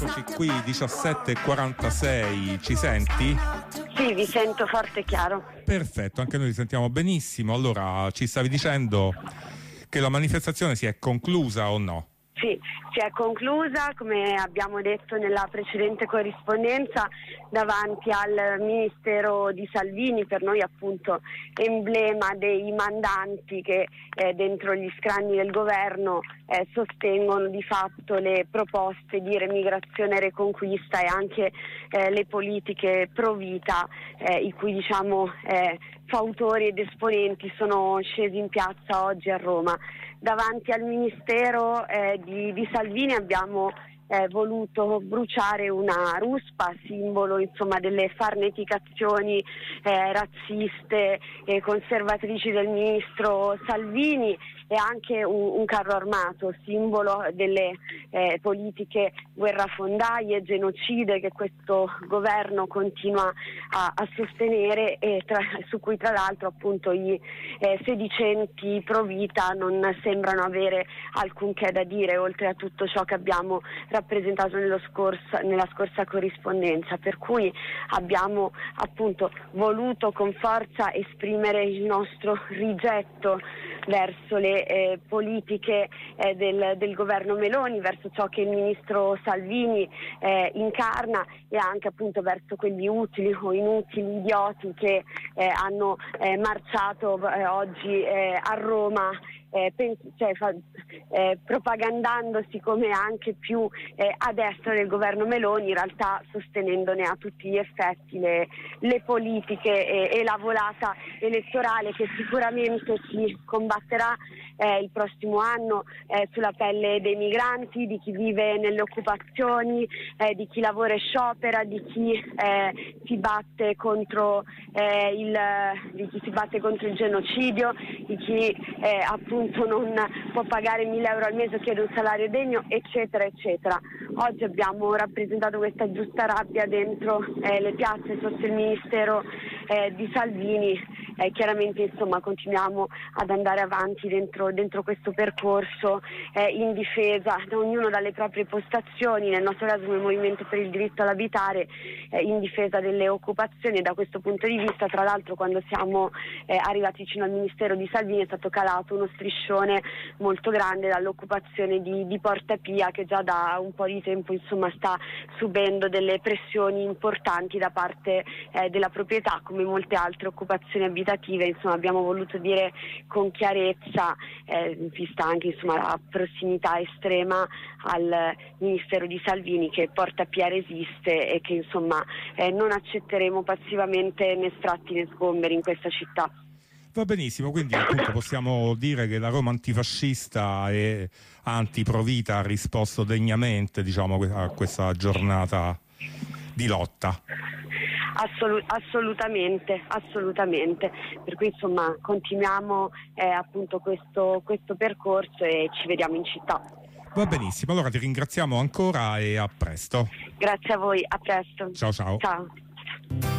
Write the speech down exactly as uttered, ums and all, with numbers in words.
Eccoci qui, diciassette e quarantasei, ci senti? Sì, vi sento forte e chiaro. Perfetto, anche noi ti sentiamo benissimo. Allora, ci stavi dicendo che la manifestazione si è conclusa o no? Sì, si è conclusa, come abbiamo detto nella precedente corrispondenza, davanti al Ministero di Salvini, per noi appunto emblema dei mandanti che eh, dentro gli scranni del governo eh, sostengono di fatto le proposte di remigrazione e reconquista e anche eh, le politiche pro vita, eh, i cui diciamo eh, fautori ed esponenti sono scesi in piazza oggi a Roma. Davanti al Ministero eh, di, di Salvini abbiamo eh, voluto bruciare una ruspa, simbolo insomma delle farneticazioni eh, razziste e conservatrici del ministro Salvini, e anche un, un carro armato, simbolo delle eh, politiche guerrafondaie, genocide che questo governo continua a, a sostenere e tra, su cui tra l'altro appunto i eh, sedicenti pro vita non sembrano avere alcunché da dire, oltre a tutto ciò che abbiamo rappresentato nello scorso, nella scorsa corrispondenza, per cui abbiamo appunto voluto con forza esprimere il nostro rigetto verso le eh, politiche eh, del, del governo Meloni, verso ciò che il ministro Salvini eh, incarna, e anche appunto verso quegli utili o inutili idioti che eh, hanno eh, marciato eh, oggi eh, a Roma, Eh, pens- cioè, fa- eh, propagandandosi come anche più eh, a destra del governo Meloni, in realtà sostenendone a tutti gli effetti le, le politiche e, e la volata elettorale che sicuramente si combatterà eh, il prossimo anno eh, sulla pelle dei migranti, di chi vive nelle occupazioni, eh, di chi lavora e sciopera, di chi eh, si batte contro eh, il di chi si batte contro il genocidio, di chi eh, appunto non può pagare mille euro al mese o chiede un salario degno, eccetera eccetera. Oggi abbiamo rappresentato questa giusta rabbia dentro eh, le piazze sotto il ministero eh, di Salvini. Eh, chiaramente insomma continuiamo ad andare avanti dentro, dentro questo percorso eh, in difesa, ognuno dalle proprie postazioni, nel nostro caso come Movimento per il diritto all'abitare, eh, in difesa delle occupazioni. E da questo punto di vista, tra l'altro, quando siamo eh, arrivati vicino al Ministero di Salvini è stato calato uno striscione molto grande dall'occupazione di, di Porta Pia, che già da un po' di tempo insomma sta subendo delle pressioni importanti da parte eh, della proprietà, come molte altre occupazioni abitative. Insomma abbiamo voluto dire con chiarezza, eh, vista anche insomma la prossimità estrema al Ministero di Salvini, che Porta Pia resiste e che insomma eh, non accetteremo passivamente né sfratti né sgomberi in questa città. Va benissimo, quindi appunto possiamo dire che la Roma antifascista e antiprovita ha risposto degnamente, diciamo, a questa giornata di lotta. Assolut- assolutamente, assolutamente. Per cui insomma continuiamo eh, appunto questo, questo percorso e ci vediamo in città. Va benissimo, allora ti ringraziamo ancora e a presto. Grazie a voi, a presto. Ciao ciao. Ciao.